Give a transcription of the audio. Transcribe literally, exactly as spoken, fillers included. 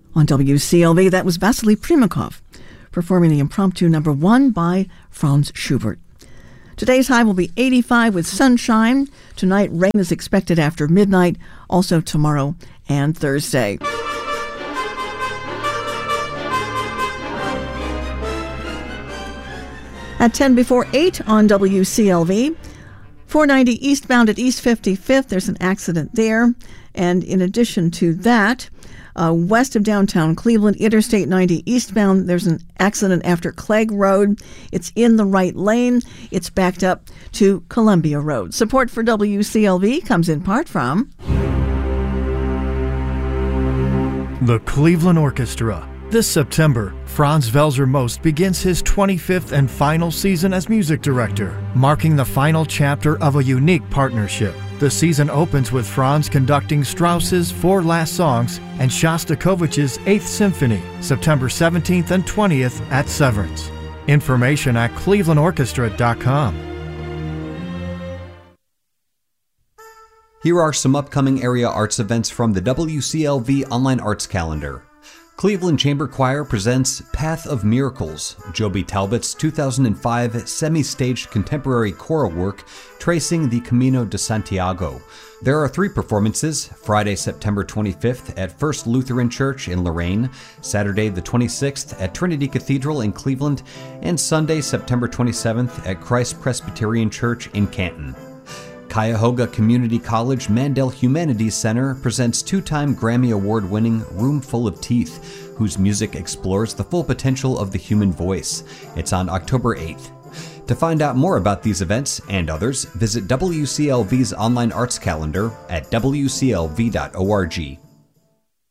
On W C L V, that was Vasily Primakov performing the impromptu number one by Franz Schubert. Today's high will be eighty-five with sunshine. Tonight, rain is expected after midnight, also tomorrow and Thursday. At ten before eight on W C L V, four ninety eastbound at East fifty-fifth, there's an accident there. And in addition to that, uh, west of downtown Cleveland, Interstate ninety eastbound, there's an accident after Clegg Road. It's in the right lane. It's backed up to Columbia Road. Support for W C L V comes in part from the Cleveland Orchestra. This September, Franz Welser Most begins his twenty-fifth and final season as music director, marking the final chapter of a unique partnership. The season opens with Franz conducting Strauss's Four Last Songs and Shostakovich's Eighth Symphony, September seventeenth and twentieth at Severance. Information at cleveland orchestra dot com. Here are some upcoming area arts events from the W C L V Online Arts Calendar. Cleveland Chamber Choir presents Path of Miracles, Joby Talbot's two thousand five semi-staged contemporary choral work tracing the Camino de Santiago. There are three performances, Friday, September twenty-fifth at First Lutheran Church in Lorain, Saturday the twenty-sixth at Trinity Cathedral in Cleveland, and Sunday, September twenty-seventh at Christ Presbyterian Church in Canton. Cuyahoga Community College Mandel Humanities Center presents two-time Grammy Award-winning Room Full of Teeth, whose music explores the full potential of the human voice. It's on October eighth. To find out more about these events and others, visit W C L V's online arts calendar at w c l v dot org.